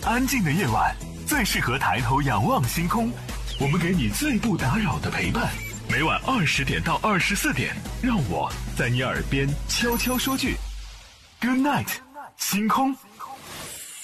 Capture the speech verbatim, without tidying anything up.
安静的夜晚最适合抬头仰望星空，我们给你最不打扰的陪伴。每晚二十点到二十四点，让我在你耳边悄悄说句 Good night， 星空